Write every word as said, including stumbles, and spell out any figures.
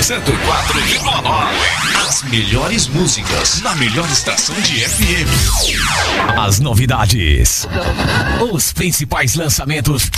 cento e quatro vírgula nove. As melhores músicas na melhor estação de F M. As novidades, os principais lançamentos